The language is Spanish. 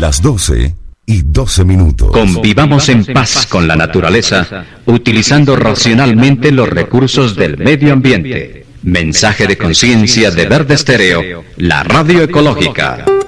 Las 12:12. Convivamos en paz con la naturaleza, utilizando racionalmente los recursos del medio ambiente. Mensaje de conciencia de Verde Estéreo, la radio ecológica.